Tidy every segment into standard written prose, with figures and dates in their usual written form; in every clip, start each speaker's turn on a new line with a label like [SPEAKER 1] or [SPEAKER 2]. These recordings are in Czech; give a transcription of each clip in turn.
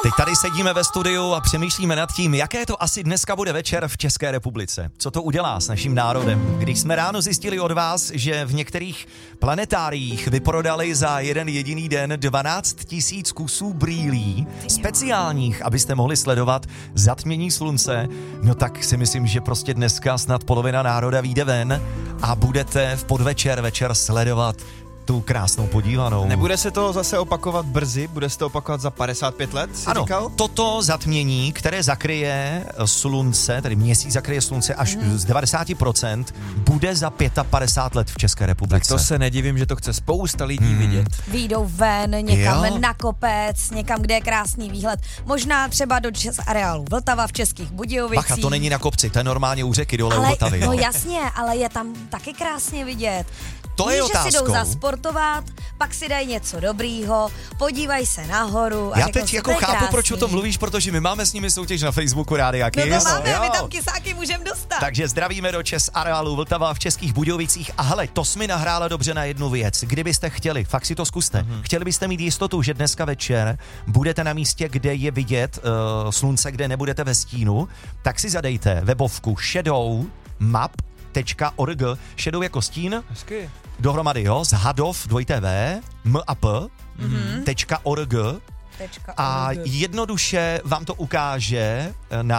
[SPEAKER 1] Teď tady sedíme ve studiu a přemýšlíme nad tím, jaké to asi dneska bude večer v České republice. Co to udělá s naším národem? Když jsme ráno zjistili od vás, že v některých planetáriích vyprodali za jeden jediný den 12 000 kusů brýlí, speciálních, abyste mohli sledovat zatmění slunce, no tak si myslím, že prostě dneska snad polovina národa vyjde ven a budete v večer sledovat tu krásnou podívanou.
[SPEAKER 2] Nebude se to zase opakovat brzy? Bude se to opakovat za 55 let, si
[SPEAKER 1] ano,
[SPEAKER 2] říkal?
[SPEAKER 1] toto zatmění, které zakryje slunce, tedy měsíc zakryje slunce až z 90%, bude za 55 let v České republice.
[SPEAKER 2] Tak to se nedivím, že to chce spousta lidí vidět.
[SPEAKER 3] Výjdou ven, někam na kopec, někam, kde je krásný výhled. Možná třeba do areálu Vltava v Českých Budějovicích.
[SPEAKER 1] Bacha, to není na kopci, to je normálně u řeky dole u
[SPEAKER 3] ale,
[SPEAKER 1] Vltavy.
[SPEAKER 3] no jasně, ale je tam taky krásně vidět.
[SPEAKER 1] To je otázkou.
[SPEAKER 3] Že si jdou zasportovat, pak si dají něco dobrýho, podívají se nahoru.
[SPEAKER 1] Já teď jako chápu, proč o tom mluvíš, protože my máme s nimi soutěž na Facebooku Rádia Kiss.
[SPEAKER 3] No to máme, my tam kysáky můžeme dostat.
[SPEAKER 1] Takže zdravíme do areálu Vltava v Českých Budějovicích. A hele, to jsi mi nahrála dobře na jednu věc. Kdybyste chtěli, fakt si to zkuste. Chtěli byste mít jistotu, že dneska večer budete na místě, kde je vidět slunce, kde nebudete ve stínu, tak si zadejte webovku shadowmap.org, shadow jako stín,
[SPEAKER 2] Hezky.
[SPEAKER 1] dohromady, jo, z Hadov, 2TV, map.org a jednoduše vám to ukáže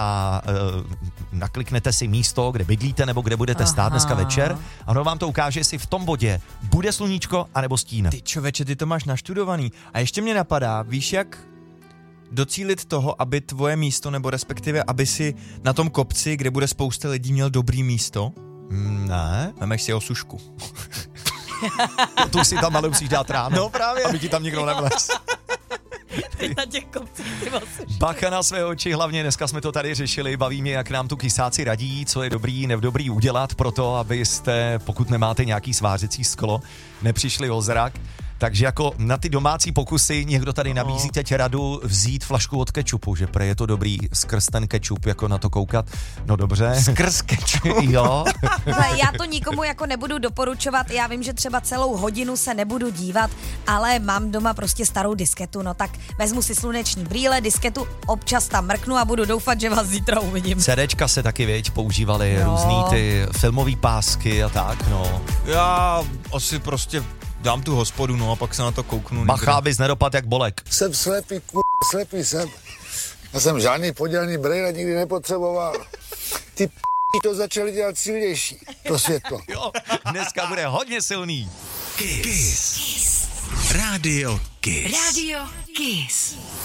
[SPEAKER 1] nakliknete si místo, kde bydlíte nebo kde budete stát dneska večer a ono vám to ukáže, jestli v tom bodě bude sluníčko anebo stín.
[SPEAKER 2] Ty čověče, ty to máš naštudovaný. A ještě mě napadá, víš jak docílit toho, aby tvoje místo, nebo respektive, aby si na tom kopci, kde bude spousta lidí, měl dobrý místo?
[SPEAKER 1] Ne.
[SPEAKER 2] Vemeš si osušku.
[SPEAKER 1] Tu si tam ale musíš dát ráno.
[SPEAKER 2] No právě.
[SPEAKER 1] Aby ti tam nikdo nevlez.
[SPEAKER 3] Na těch kopcích,
[SPEAKER 1] Bacha na své oči, hlavně dneska jsme to tady řešili, baví mě, jak nám tu kysáci radí, co je dobrý, nedobrý udělat pro to, abyste, pokud nemáte nějaký svářecí sklo, nepřišli o zrak. Takže jako na ty domácí pokusy někdo tady nabízí teď radu vzít flašku od kečupu, že je to dobrý skrz ten kečup, jako na to koukat. No dobře.
[SPEAKER 2] Skrz kečup.
[SPEAKER 1] Jo.
[SPEAKER 3] Já to nikomu jako nebudu doporučovat, já vím, že třeba celou hodinu se nebudu dívat, ale mám doma prostě starou disketu, no tak vezmu si sluneční brýle, disketu, občas tam mrknu a budu doufat, že vás zítra uvidím.
[SPEAKER 1] CDčka se taky, používaly různý ty filmový pásky a tak, no.
[SPEAKER 2] Já asi prostě dám tu hospodu, no a pak se na to kouknu.
[SPEAKER 1] Bacha, abys nedopadl jak Bolek.
[SPEAKER 4] Jsem slepý, slepý jsem. Já jsem žádný podělaný brejle nikdy nepotřeboval. Ty to začaly dělat silnější, to světlo.
[SPEAKER 1] Jo, dneska bude hodně silný.
[SPEAKER 5] Kiss. Rádio Kiss.
[SPEAKER 6] Rádio Kiss.